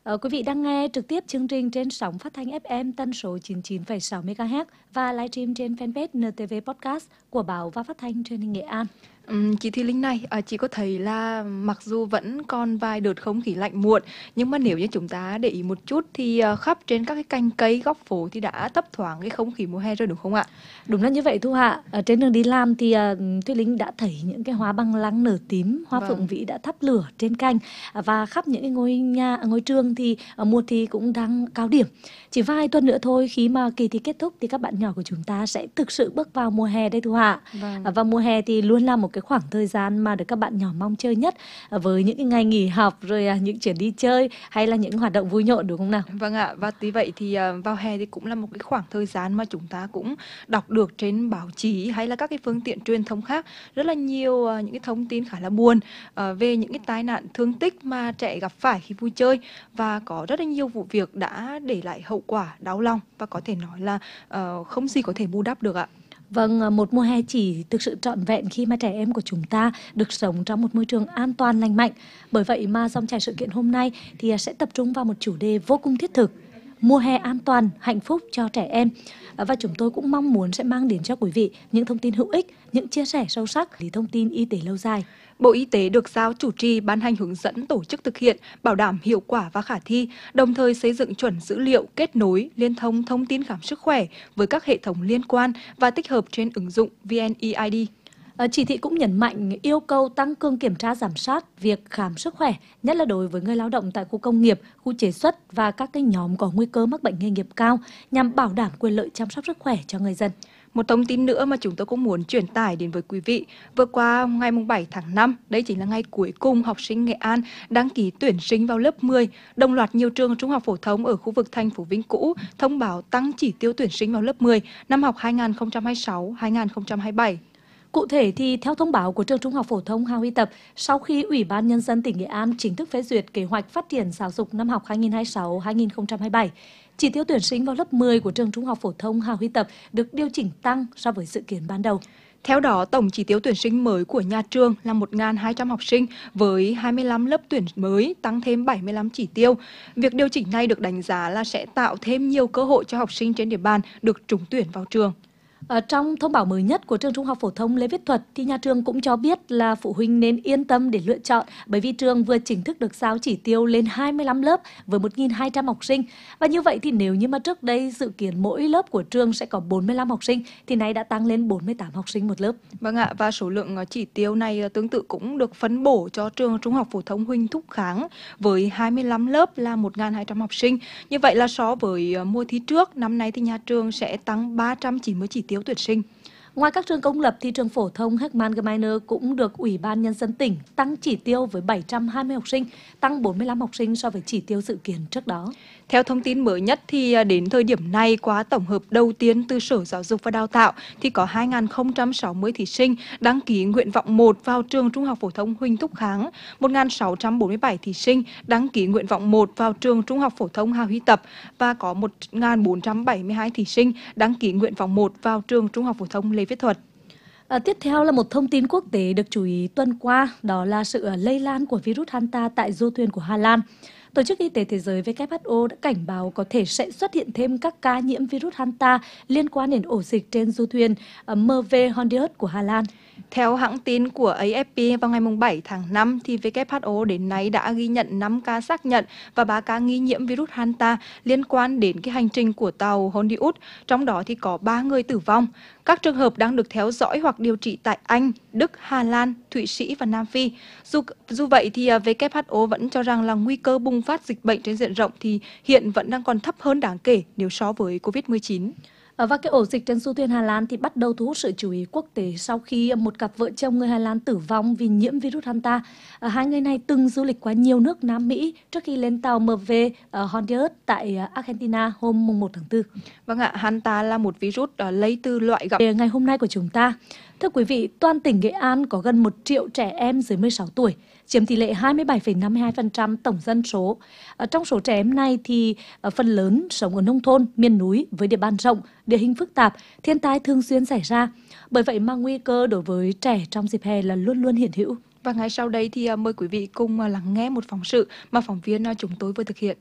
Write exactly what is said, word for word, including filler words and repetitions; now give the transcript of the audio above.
Ờ, quý vị đang nghe trực tiếp chương trình trên sóng phát thanh ép em tần số chín mươi chín phẩy sáu mê ga héc và livestream trên fanpage en tê vê Podcast của Báo và Phát thanh Truyền hình Nghệ An. Ừm, chị Thùy Linh này, à, chị có thấy là mặc dù vẫn còn vài đợt không khí lạnh muộn, nhưng mà nếu như chúng ta để ý một chút thì à, khắp trên các cái cành cây góc phố thì đã thấp thoáng cái không khí mùa hè rồi đúng không ạ? Đúng là như vậy Thu Hạ. Ở trên đường đi làm thì uh, Thùy Linh đã thấy những cái hoa băng lăng nở tím, hoa phượng Vâng. vĩ đã thắp lửa trên cành, à, và khắp những cái ngôi nhà, ngôi trường thì uh, mùa thi cũng đang cao điểm. Chỉ vài tuần nữa thôi, khi mà kỳ thi kết thúc thì các bạn nhỏ của chúng ta sẽ thực sự bước vào mùa hè đây Thu Hạ. Vâng. À, và mùa hè thì luôn là một cái khoảng thời gian mà được các bạn nhỏ mong chờ nhất, à, với những cái ngày nghỉ học rồi à, những chuyến đi chơi hay là những hoạt động vui nhộn, đúng không nào? Vâng ạ, và tuy vậy thì à, vào hè thì cũng là một cái khoảng thời gian mà chúng ta cũng đọc được trên báo chí hay là các cái phương tiện truyền thông khác rất là nhiều à, những cái thông tin khá là buồn à, về những cái tai nạn thương tích mà trẻ gặp phải khi vui chơi, và có rất là nhiều vụ việc đã để lại hậu quả đau lòng và có thể nói là à, không gì có thể bù đắp được ạ. Vâng, một mùa hè chỉ thực sự trọn vẹn khi mà trẻ em của chúng ta được sống trong một môi trường an toàn lành mạnh. Bởi vậy mà dòng chảy sự kiện hôm nay thì sẽ tập trung vào một chủ đề vô cùng thiết thực: mùa hè an toàn, hạnh phúc cho trẻ em. Và chúng tôi cũng mong muốn sẽ mang đến cho quý vị những thông tin hữu ích, những chia sẻ sâu sắc để thông tin y tế lâu dài. Bộ Y tế được giao chủ trì ban hành hướng dẫn tổ chức thực hiện, bảo đảm hiệu quả và khả thi, đồng thời xây dựng chuẩn dữ liệu, kết nối, liên thông thông tin khám sức khỏe với các hệ thống liên quan và tích hợp trên ứng dụng vê en e i đê. À, chỉ thị cũng nhấn mạnh yêu cầu tăng cường kiểm tra giám sát việc khám sức khỏe, nhất là đối với người lao động tại khu công nghiệp, khu chế xuất và các cái nhóm có nguy cơ mắc bệnh nghề nghiệp cao, nhằm bảo đảm quyền lợi chăm sóc sức khỏe cho người dân. Một thông tin nữa mà chúng tôi cũng muốn truyền tải đến với quý vị. Vừa qua ngày bảy tháng năm, đây chính là ngày cuối cùng học sinh Nghệ An đăng ký tuyển sinh vào lớp mười. Đồng loạt nhiều trường trung học phổ thông ở khu vực thành phố Vinh cũ thông báo tăng chỉ tiêu tuyển sinh vào lớp mười năm học hai nghìn không trăm hai mươi sáu hai nghìn không trăm hai mươi bảy. Cụ thể thì theo thông báo của trường Trung học phổ thông Hà Huy Tập, sau khi Ủy ban Nhân dân tỉnh Nghệ An chính thức phê duyệt kế hoạch phát triển giáo dục năm học hai nghìn không trăm hai mươi sáu hai nghìn không trăm hai mươi bảy, chỉ tiêu tuyển sinh vào lớp mười của trường Trung học phổ thông Hà Huy Tập được điều chỉnh tăng so với dự kiến ban đầu. Theo đó, tổng chỉ tiêu tuyển sinh mới của nhà trường là một nghìn hai trăm học sinh với hai mươi lăm lớp tuyển mới, tăng thêm bảy mươi lăm chỉ tiêu. Việc điều chỉnh này được đánh giá là sẽ tạo thêm nhiều cơ hội cho học sinh trên địa bàn được trúng tuyển vào trường. Ở trong thông báo mới nhất của trường Trung học phổ thông Lê Viết Thuật thì nhà trường cũng cho biết là phụ huynh nên yên tâm để lựa chọn, bởi vì trường vừa chính thức được giao chỉ tiêu lên hai mươi lăm lớp với một nghìn hai trăm học sinh. Và như vậy thì nếu như mà trước đây dự kiến mỗi lớp của trường sẽ có bốn mươi lăm học sinh thì nay đã tăng lên bốn mươi tám học sinh một lớp. Vâng ạ, và số lượng chỉ tiêu này tương tự cũng được phân bổ cho trường Trung học phổ thông Huỳnh Thúc Kháng với hai mươi lăm lớp là một nghìn hai trăm học sinh. Như vậy là so với mùa thi trước, năm nay thì nhà trường sẽ tăng ba trăm chín mươi chỉ tiêu tuyển sinh. Ngoài các trường công lập thì trường phổ thông Heckman Gemeiner cũng được Ủy ban Nhân dân tỉnh tăng chỉ tiêu với bảy trăm hai mươi học sinh, tăng bốn mươi lăm học sinh so với chỉ tiêu dự kiến trước đó. Theo thông tin mới nhất thì đến thời điểm này, qua tổng hợp đầu tiên từ Sở Giáo dục và Đào tạo thì có hai nghìn không trăm sáu mươi thí sinh đăng ký nguyện vọng một vào trường Trung học phổ thông Huỳnh Thúc Kháng, một nghìn sáu trăm bốn mươi bảy thí sinh đăng ký nguyện vọng một vào trường Trung học phổ thông Hà Huy Tập và có một nghìn bốn trăm bảy mươi hai thí sinh đăng ký nguyện vọng một vào trường Trung học phổ thông Lê Viết Thuật. À, tiếp theo là một thông tin quốc tế được chú ý tuần qua, đó là sự lây lan của virus Hanta tại du thuyền của Hà Lan. Tổ chức Y tế Thế giới W H O đã cảnh báo có thể sẽ xuất hiện thêm các ca nhiễm virus Hanta liên quan đến ổ dịch trên du thuyền em vê Hondius của Hà Lan. Theo hãng tin của a ép pê, vào ngày bảy tháng năm, thì W H O đến nay đã ghi nhận năm ca xác nhận và ba ca nghi nhiễm virus Hanta liên quan đến cái hành trình của tàu Hondius, trong đó thì có ba người tử vong. Các trường hợp đang được theo dõi hoặc điều trị tại Anh, Đức, Hà Lan, Thụy Sĩ và Nam Phi. Dù, dù vậy thì W H O vẫn cho rằng là nguy cơ bùng phát dịch bệnh trên diện rộng thì hiện vẫn đang còn thấp hơn đáng kể nếu so với Covid mười chín. Và cái ổ dịch trên du thuyền Hà Lan thì bắt đầu thu hút sự chú ý quốc tế sau khi một cặp vợ chồng người Hà Lan tử vong vì nhiễm virus Hanta. Hai người này từng du lịch qua nhiều nước Nam Mỹ trước khi lên tàu em vê Hondius tại Argentina hôm một tháng tư. Vâng ạ, Hanta là một virus lấy từ loại gặp. Ngày hôm nay của chúng ta, thưa quý vị, toàn tỉnh Nghệ An có gần một triệu trẻ em dưới mười sáu tuổi, chiếm tỷ lệ hai mươi bảy phẩy năm mươi hai phần trăm tổng dân số. Ở trong số trẻ em này thì phần lớn sống ở nông thôn, miền núi với địa bàn rộng, địa hình phức tạp, thiên tai thường xuyên xảy ra. Bởi vậy mà nguy cơ đối với trẻ trong dịp hè là luôn luôn hiện hữu. Và ngay sau đây thì mời quý vị cùng lắng nghe một phóng sự mà phóng viên chúng tôi vừa thực hiện.